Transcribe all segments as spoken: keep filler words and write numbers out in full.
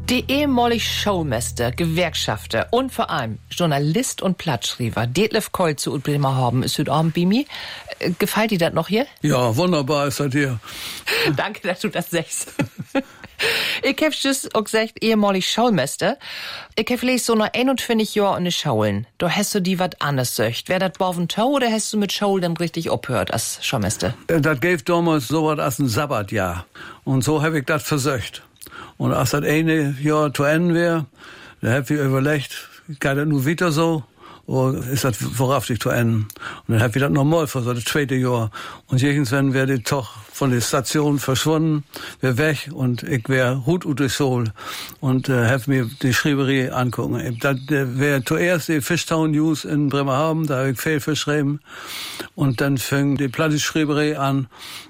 Die ehemalige Showmeister, Gewerkschafter und vor allem Journalist und Plattschreiber Detlef Koll zu Bremerhaven ist heute Abend bei mir. Äh, Gefällt dir das noch hier? Ja, wunderbar ist das hier. Danke, dass du das sagst. Ich hab just auch gesagt, ehemalig Schulmeister. Ich hab vielleicht so noch einundzwanzig Jahre in der Schulen. Da hast du die wat anders söcht. Wär dat boven Tau oder hast du mit Schul dann richtig aufgehört als Schulmeister? Das gab damals so was als ein Sabbatjahr. Und so hab ich das versöcht. Und als das eine Jahr zu Ende wäre, da hab ich überlegt, geht das nur weiter so? Oder ist das wahrhaftig zu Ende? Und dann hab ich das nochmal für so das zweite Jahr. Und irgendwann wäre die doch von der Station verschwunden, wär weg und ich wär Hut und durch Sol und äh, hab mir die Schreiberei angucken. Das wäre zuerst die Fishtown News in Bremerhaven, da hab ich viel verschrieben. Und dann fing die Plattschreiberei an.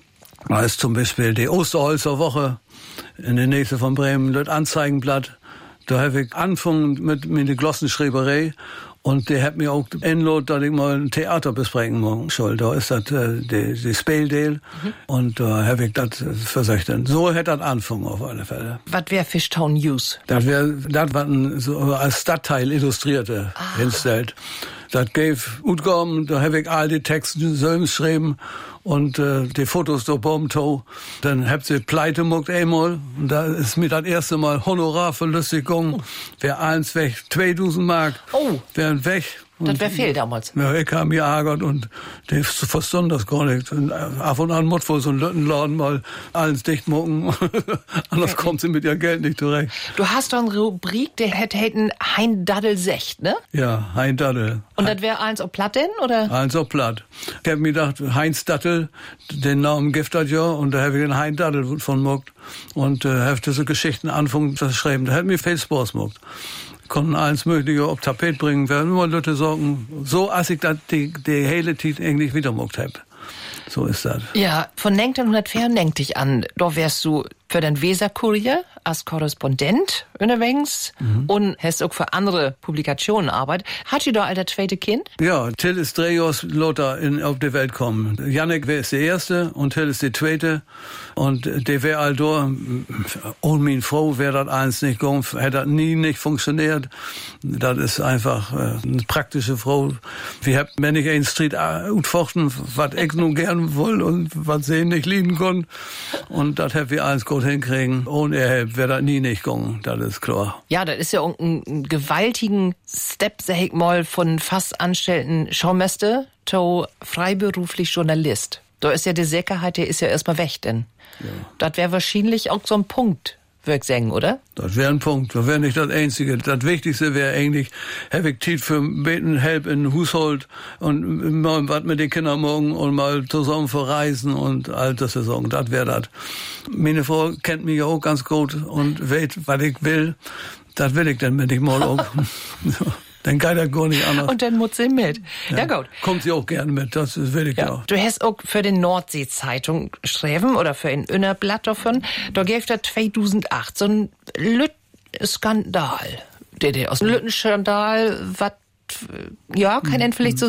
Da ist zum Beispiel die Osterholzer Woche in der Nähe von Bremen, das Anzeigenblatt. Da habe ich angefangen mit, mit der Glossenschreiberei. Und der hat mir auch einladen, dass ich mal ein Theater besprechen soll. Da ist das äh, die, die Spieldale. Mhm. Und da äh, habe ich das versucht. So hätte das angefangen auf alle Fälle. Was wäre Fishtown News? Das wäre das, was ein, so als Stadtteil illustrierte ah. hinstellt. Das gave Utgaben, da habe ich all die Texte selber geschrieben und äh, die Fotos da Baumtau. Dann habt ihr pleite muckt einmal und da ist mir das erste Mal Honorarverlustigung. Oh. Wär eins weg, zweitausend Mark. Oh. Wären weg. Das wäre viel damals. Ja, ich kam hier ärgert und die verstanden das gar nicht. Und ab und an muss wohl so ein Lüttenladen mal alles dicht mucken. Anders okay. kommt sie mit ihr Geld nicht zurecht. Du hast doch eine Rubrik, der hätte hätten Hein Daddel secht, ne? Ja, Hein Daddel. Und das wäre eins auf Platt denn, oder? Eins auf Platt. Ich hab mir gedacht, Heinz Daddel, den Namen gibt das ja, und da habe ich den Hein Daddel von muckt. Und äh, habe diese Geschichten anfangen zu schreiben. Da hat mir viel Spaß muckt. Konnten alles Mögliche auf Tapet bringen, werden immer Leute sagen, so als ich das die, die hele Zeit eigentlich wieder muckt hab. So ist das. Ja, von neunzehnhundertvierundneunzig an, da wärst du für den Weser-Kurier als Korrespondent unterwegs mhm. und hast auch für andere Publikationen arbeitet. Hat ihr da all das zweite Kind? Ja, Till ist drei Jahre Lothar in, auf die Welt kommen. Jannik ist der Erste und Till ist die Zweite. Und der wäre all da, ohne meine Frau wäre das eins nicht gegangen, hätte das nie nicht funktioniert. Das ist einfach äh, eine praktische Frau. Wir haben, wenn ich in Street utfochten, was ich nun gern will und was sie nicht lieben kann. Und das hätten wir eins gut hinkriegen. Ohne er wäre das nie nicht gegangen, das ist klar. Ja, das ist ja ein gewaltigen Step, sag ich mal, von fast anstellten Schaumeister zu freiberuflich Journalist. Da ist ja die Sicherheit, der ist ja erstmal weg, denn. Ja. Das wäre wahrscheinlich auch so ein Punkt, würde ich sagen, oder? Das wäre ein Punkt, das wäre nicht das Einzige. Das Wichtigste wäre eigentlich, habe ich Zeit für Beten, Help in den Haushalt und mal was mit den Kindern morgen und mal zusammen verreisen und all das sagen. Das wäre das. Meine Frau kennt mich auch ganz gut und weiß, was ich will. Das will ich dann, wenn ich mal auch. Dann geht er gar nicht anders. Und dann muss sie mit. Ja, ja gut. Kommt sie auch gerne mit, das will ich ja. ja. Du hast auch für den Nordsee-Zeitung geschrieben oder für ein Innerblatt davon. Da gab es zweitausendacht so ein Lütt-Skandal. Der, der aus dem Lütten-Skandal, was, ja, kann mhm. vielleicht so